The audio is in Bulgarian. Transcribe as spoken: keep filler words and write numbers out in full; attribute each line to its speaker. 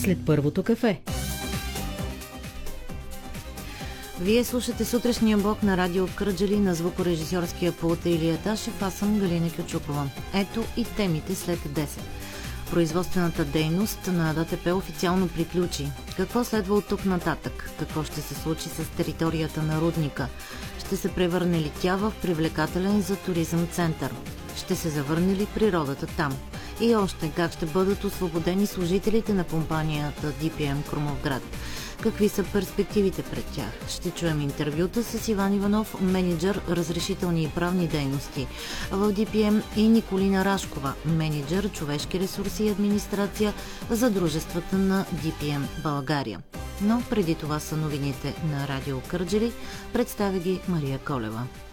Speaker 1: след първото кафе.
Speaker 2: Вие слушате сутрешния блок на Радио Кърджали, на звукорежисьорския пулт Илия Ташев. Аз съм Галина Кючукова. Ето и темите след десет. Производствената дейност на ДТП официално приключи. Какво следва от тук нататък? Какво ще се случи с територията на рудника? Ще се превърне ли тя в привлекателен за туризъм център? Ще се завърне ли природата там? И още как ще бъдат освободени служителите на компанията Ди Пи Ем Крумовград? Какви са перспективите пред тях? Ще чуем интервюта с Иван Иванов, менеджер разрешителни и правни дейности в Ди Пи Ем, и Николина Рашкова, менеджер човешки ресурси и администрация за дружествата на Ди Пи Ем България. Но преди това са новините на Радио Кърджали. Представя ги Мария Колева.